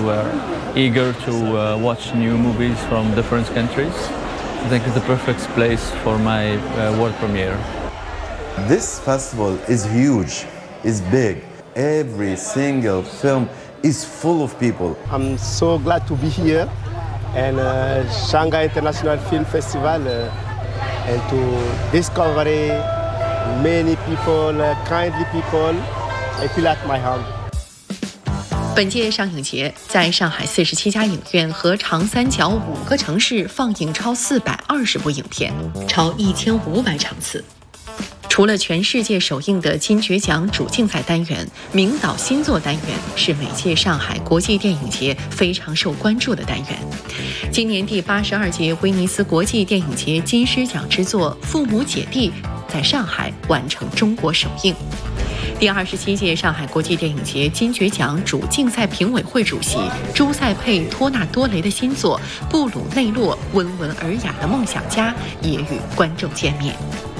were eager to watch new movies from different countries. I think it's the perfect place for my world premiere. This festival is huge, is big. Every single film is full of people. I'm so glad to be here and Shanghai International Film Festival and to discover many people, kindly people. I feel at my home. 本届上影节在上海47家影院和长三角5个城市放映超420部影片，超1500场次。除了全世界首映的金爵奖主竞赛单元，名导新作单元是每届上海国际电影节非常受关注的单元。今年第82届威尼斯国际电影节金狮奖之作《父母姐弟》在上海完成中国首映。第27届上海国际电影节金爵奖主竞赛评委会主席朱塞佩·托纳多雷的新作《布鲁内洛温文尔雅的梦想家》也与观众见面。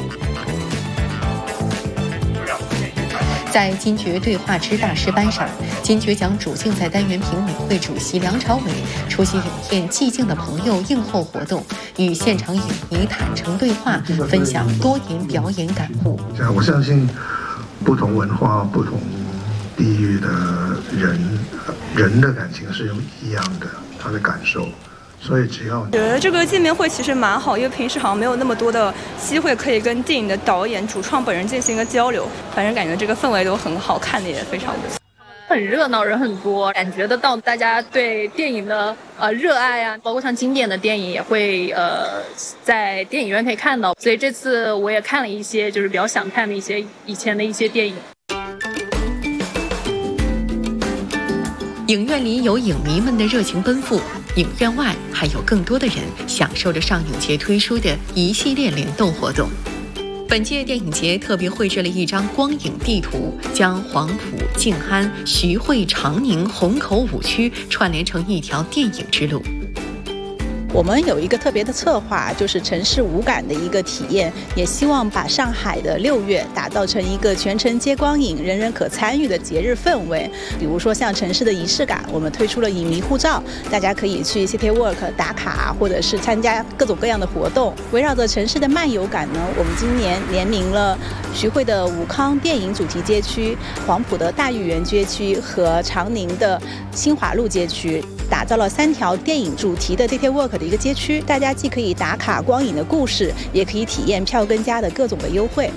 在金爵对话之大师班上，金爵奖主竞赛单元评委会主席梁朝伟出席影片《寂静的朋友》映后活动，与现场影迷坦诚对话，分享多年表演感悟。 我相信不同文化、不同地域的人的感情是有一样的，他的感受。所以只要觉得这个见面会其实蛮好，因为平时好像没有那么多的机会可以跟电影的导演、主创本人进行一个交流。反正感觉这个氛围都很好，看的也非常不错。 很热闹，人很多，感觉得到大家对电影的热爱啊，包括像经典的电影也会在电影院可以看到。所以这次我也看了一些就是比较想看的一些以前的一些电影。 影院里有影迷们的热情奔赴，影院外还有更多的人享受着上影节推出的一系列联动活动。本届电影节特别绘制了一张光影地图，将黄埔、静安、徐汇、长宁、虹口5区串联成一条电影之路。 我们有一个特别的策划，就是城市无感的一个体验，也希望把上海的6月打造成一个全程接光影、人人可参与的节日氛围。比如说像城市的仪式感，我们推出了影迷护照，大家可以去 City Walk 打卡，或者是参加各种各样的活动。围绕着城市的漫游感呢，我们今年联名了徐汇的武康电影主题街区、黄埔的大豫园街区和长宁的新华路街区，打造了3条电影主题的 City Walk 的一个街区，大家既可以打卡光影的故事，也可以体验票根家的各种的优惠。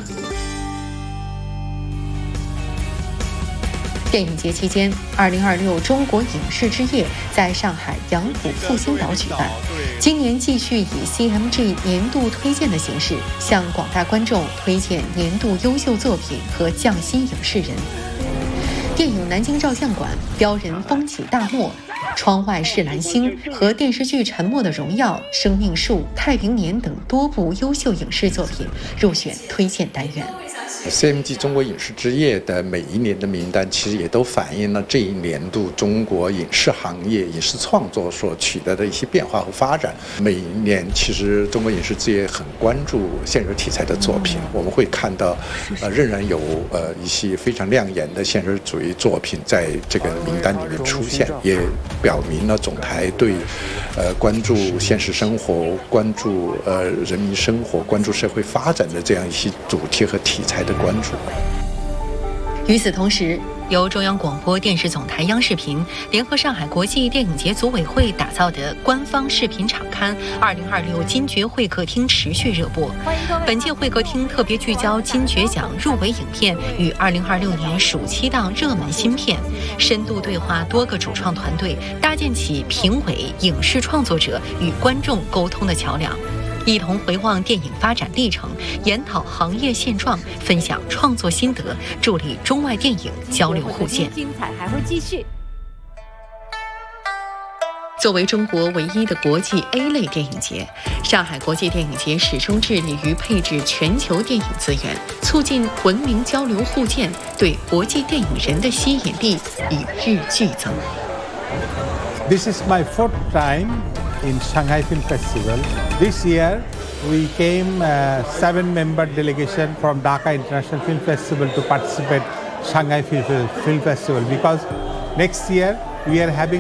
电影节期间，2026中国影视之夜在上海杨浦复兴岛举办。今年继续以 CMG 年度推荐的形式，向广大观众推荐年度优秀作品和匠心影视人。电影《南京照相馆》、标人风起大漠、窗外是蓝星和电视剧《沉默的荣耀》、生命树、太平年等多部优秀影视作品入选推荐单元。 CMG 中国影视之夜的每一年的名单，其实也都反映了这一年度中国影视行业、影视创作所取得的一些变化和发展。每一年，其实中国影视之夜很关注现实题材的作品，我们会看到，仍然有一些非常亮眼的现实主义作品在这个名单里面出现，也表明了总台对关注现实生活、关注人民生活、关注社会发展的这样一些主题和题材的关注。 与此同时，由中央广播电视总台央视频联合上海国际电影节组委会打造的官方视频场刊2026金爵会客厅持续热播。本届会客厅特别聚焦金爵奖入围影片与2026年暑期档热门新片，深度对话多个主创团队，搭建起评委、影视创作者与观众沟通的桥梁。一同回望电影发展历程，研讨行业现状，分享创作心得，助力中外电影交流互鉴。 精彩还会继续。 作为中国唯一的国际 A 类电影节，上海国际电影节始终致力于配置全球电影资源，促进文明交流互鉴，对国际电影人的吸引力与日俱增。 This is my 4th time in Shanghai Film Festival. This year, we came a 7-member delegation from Dhaka International Film Festival to participate Shanghai Film Festival because next year we are having